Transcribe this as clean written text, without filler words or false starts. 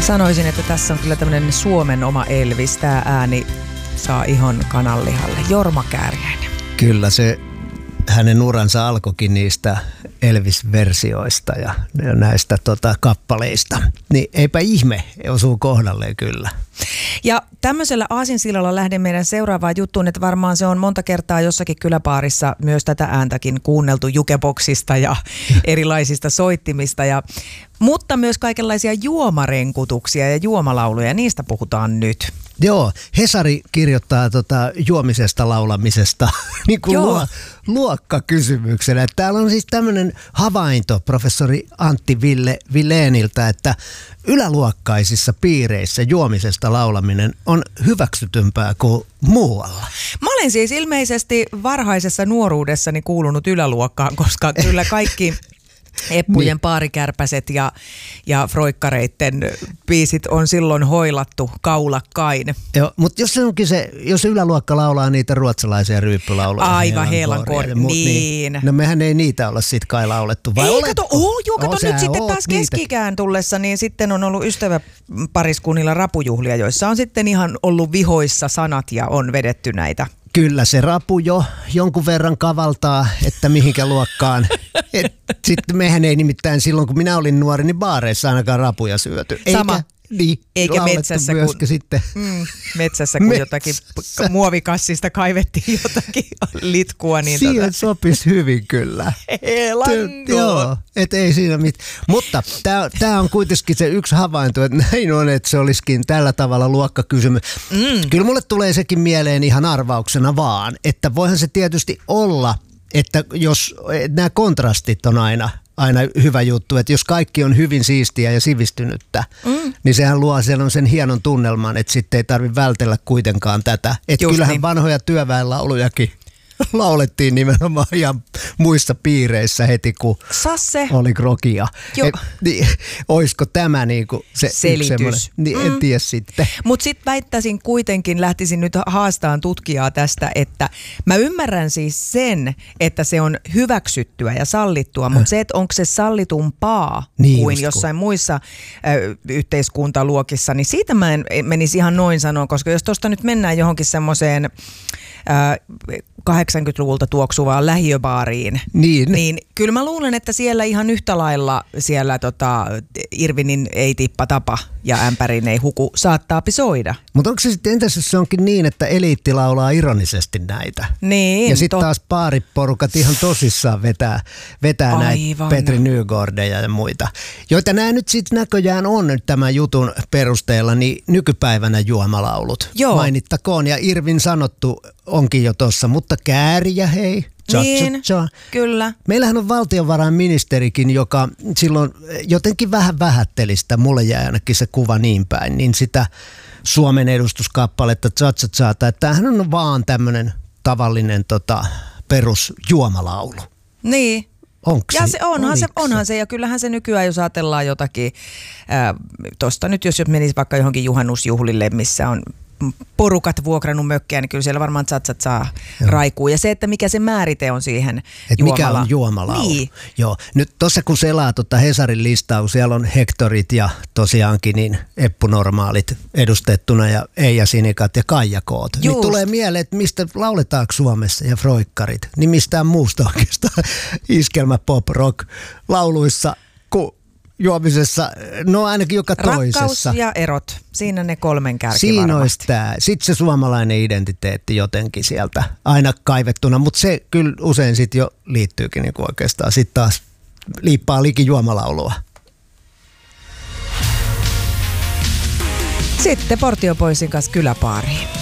Sanoisin, että tässä on kyllä tämmöinen Suomen oma Elvis. Tämä ääni saa ihon kananlihalle. Jorma Kääriäinen. Kyllä se hänen uransa alkoikin niistä Elvis-versioista ja näistä kappaleista. Niin eipä ihme, osuu kohdalleen kyllä. Ja tämmöisellä aasinsillalla lähden meidän seuraavaan juttuun, että varmaan se on monta kertaa jossakin kyläpaarissa myös tätä ääntäkin kuunneltu jukeboksista ja erilaisista soittimista. Mutta myös kaikenlaisia juomarenkutuksia ja juomalauluja, niistä puhutaan nyt. Joo, Hesari kirjoittaa juomisesta laulamisesta niin kuin luokkakysymyksenä. Täällä on siis tämmöinen havainto professori Antti Villéniltä, että yläluokkaisissa piireissä juomisesta laulaminen on hyväksytympää kuin muualla. Mä olen siis ilmeisesti varhaisessa nuoruudessani kuulunut yläluokkaan, koska kyllä kaikki Eppujen paarikärpäset ja froikkareitten biisit on silloin hoilattu kaulakkain. Joo, mutta jos yläluokka laulaa niitä ruotsalaisia ryyppylauluja. Aivan Heelankoria, niin. No mehän ei niitä olla sit kai laulettu. Vai ei, kato nyt sitten taas keski-ikään tullessa, niin sitten on ollut ystäväpariskunnilla rapujuhlia, joissa on sitten ihan ollut vihoissa sanat ja on vedetty näitä. Kyllä se rapu jo jonkun verran kavaltaa, että mihinkä luokkaan. Sitten mehän ei nimittäin silloin, kun minä olin nuori, niin baareissa ainakaan rapuja syöty. Sama. Eikä metsässä, kun jotakin muovikassista kaivettiin jotakin litkua. Niin siihen sopisi hyvin kyllä. Joo, et ei siinä mitään. Mutta tämä on kuitenkin se yksi havainto, että näin on, että se olisikin tällä tavalla luokkakysymys. Kyllä mulle tulee sekin mieleen ihan arvauksena vaan, että voihan se tietysti olla, että jos nämä kontrastit on aina hyvä juttu, että jos kaikki on hyvin siistiä ja sivistynyttä, niin sehän luo sen hienon tunnelman, että sitten ei tarvitse vältellä kuitenkaan tätä. Että kyllähän niin. Vanhoja työväenlaulujakin laulettiin nimenomaan ihan muissa piireissä heti, kun oli krokia. Olisiko tämä niinku se selitys? Niin en tiedä sitten. Mutta sitten väittäisin kuitenkin, lähtisin nyt haastaan tutkijaa tästä, että mä ymmärrän siis sen, että se on hyväksyttyä ja sallittua, mutta se, että onko se sallitumpaa kuin jossain muissa yhteiskuntaluokissa, niin siitä mä en menisi ihan noin sanoa, koska jos tuosta nyt mennään johonkin semmoiseen 80-luvulta tuoksuvaan lähiöbaariin, niin kyllä mä luulen, että siellä ihan yhtä lailla siellä Irvinin ei tippa tapa ja ämpärin ei huku saattaa soida. Mutta onko se sitten, entäs jos se onkin niin, että eliitti laulaa ironisesti näitä? Niin. Ja sitten taas baariporukat ihan tosissaan vetää näitä Petri Nygårdeja ja muita, joita nämä nyt sitten näköjään on nyt tämän jutun perusteella, niin nykypäivänä juomalaulut. Joo. Mainittakoon, ja Irvin sanottu onkin jo tossa, mutta Kääriä hei. Niin, kyllä. Meillähän on valtiovarainministerikin, joka silloin jotenkin vähän vähätteli sitä, mulle jäi ainakin se kuva niin päin, niin sitä Suomen edustuskappaletta Cha-cha-chata, että tämähän on vaan tämmöinen tavallinen perusjuomalaulu. Niin. Onko se? Onhan se, ja kyllähän se nykyään, jos ajatellaan jotakin, tuosta nyt jos menisi vaikka johonkin juhannusjuhlille, missä on porukat vuokrannut mökkiä, niin kyllä siellä varmaan cha-cha-cha raikuu. Ja se, että mikä se määrite on siihen mikä on juomalaulu. Niin. Joo. Nyt tuossa kun selaa Hesarin listaa, siellä on Hektorit ja tosiaankin niin Eppunormaalit edustettuna ja Eija Sinikat ja Kaijakoot. Niin tulee mieleen, että mistä lauletaanko Suomessa ja froikkarit, niin mistään muusta oikeastaan iskelmä pop rock lauluissa kuin juomisessa, no ainakin joka toisessa. Rakkaus ja erot, siinä ne kolmen kärki siinä varmasti. Olisi tämä. Sitten se suomalainen identiteetti jotenkin sieltä aina kaivettuna, mutta se kyllä usein sitten jo liittyykin niinku oikeastaan. Sitten taas liippaa liki juomalaulua. Sitten Portio Boysin kanssa kyläpaariin.